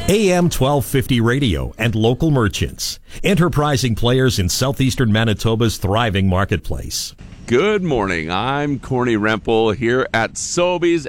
AM 1250 radio and local merchants. Enterprising players in southeastern Manitoba's thriving marketplace. Good morning. I'm Corny Rempel here at Sobeys